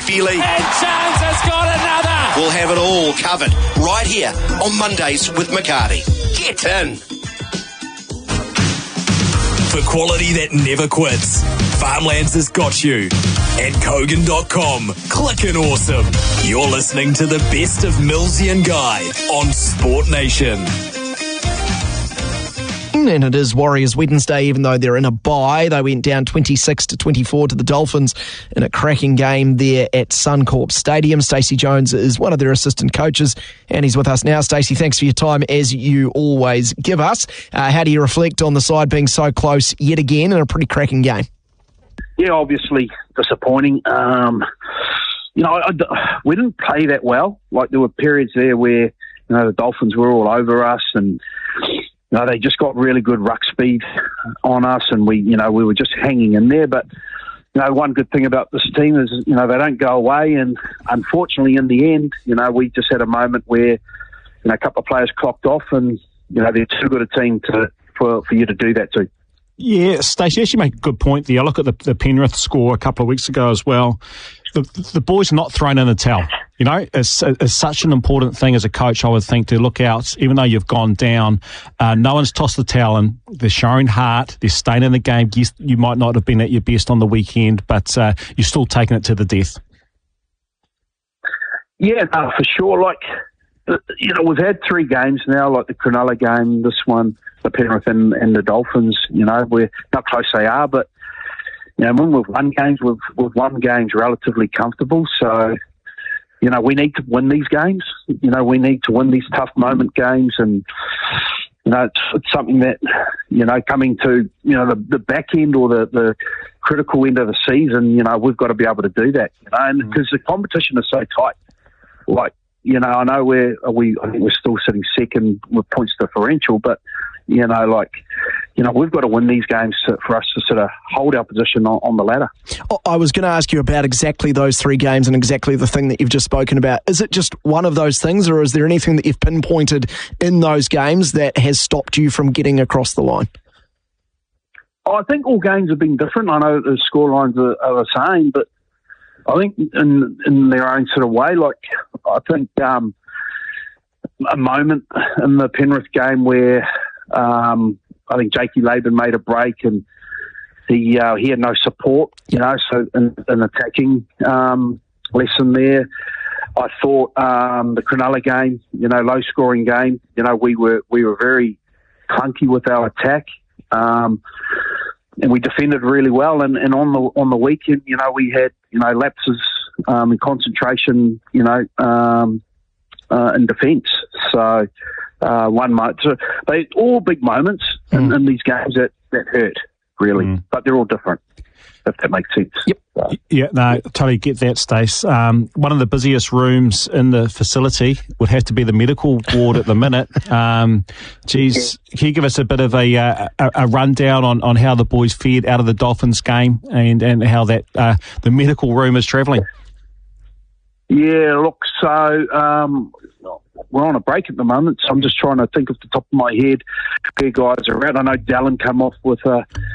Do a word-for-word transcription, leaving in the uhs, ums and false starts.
Feely. And Jones has got another. We'll have it all covered right here on Mondays with McCarty. Get in. For quality that never quits, Farmlands has got you. At Kogan dot com, clickin' awesome. You're listening to the best of Millsy and Guy on Sport Nation. And it is Warriors Wednesday, even though they're in a bye. They went down twenty-six to twenty-four to the Dolphins in a cracking game there at Suncorp Stadium. Stacey Jones is one of their assistant coaches, and he's with us now. Stacey, thanks for your time, as you always give us. Uh, how do you reflect on the side being so close yet again in a pretty cracking game? Yeah, obviously disappointing. Um, you know, I, I, we didn't play that well. Like, there were periods there where, you know, the Dolphins were all over us, and you know, they just got really good ruck speed on us, and we, you know, we were just hanging in there. But, you know, one good thing about this team is, you know, they don't go away. And unfortunately, in the end, you know, we just had a moment where, you know, a couple of players clocked off, and, you know, they're too good a team to for, for you to do that to. Yeah, Stacey, you actually make a good point there. I look at the, the Penrith score a couple of weeks ago as well. The, the boys not thrown in the towel. You know, it's, it's such an important thing as a coach, I would think, to look out, even though you've gone down, uh, no one's tossed the towel in. They're showing heart. They're staying in the game. Yes, you might not have been at your best on the weekend, but uh, you're still taking it to the death. Yeah, no, for sure. Like, you know, we've had three games now, like the Cronulla game, this one, the Penrith and, and the Dolphins. You know, we're not close they are, but, you know, when we've won games, we've, we've won games relatively comfortable. So, you know, we need to win these games. You know, we need to win these tough moment games. And, you know, it's, it's something that, you know, coming to, you know, the, the back end or the, the critical end of the season, you know, we've got to be able to do that. You know, and because the competition is so tight. Like, you know, I know we're, we, I think we're still sitting second with points differential, but, you know, like, you know, we've got to win these games for us to sort of hold our position on, on the ladder. I was going to ask you about exactly those three games and exactly the thing that you've just spoken about. Is it just one of those things, or is there anything that you've pinpointed in those games that has stopped you from getting across the line? I think all games have been different. I know the scorelines are, are the same, but I think in in their own sort of way, like, I think um, a moment in the Penrith game where um, I think Jakey Laban made a break and he uh, he had no support, you know, so in an attacking um, lesson there. I thought um, the Cronulla game, you know, low scoring game, you know, we were we were very clunky with our attack. Um, and we defended really well, and, and on the on the weekend, you know, we had, you know, lapses um, in concentration, you know, um, uh, in defence. So uh, one month, so they all big moments mm. in, in these games that, that hurt really, mm. but they're all different, if that makes sense. Yep. So. Yeah, no, I totally get that, Stace. Um, one of the busiest rooms in the facility would have to be the medical ward at the minute. Um, geez, can you give us a bit of a uh, a, a rundown on, on how the boys fared out of the Dolphins game and, and how that uh, the medical room is travelling? Yeah, look, so um, we're on a break at the moment, so I'm just trying to think off the top of my head where guys are at. I know Dallin come off with a